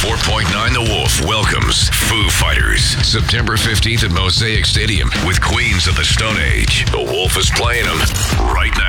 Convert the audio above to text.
94.9 The Wolf welcomes Foo Fighters, September 15th at Mosaic Stadium with Queens of the Stone Age. The Wolf is playing them right now.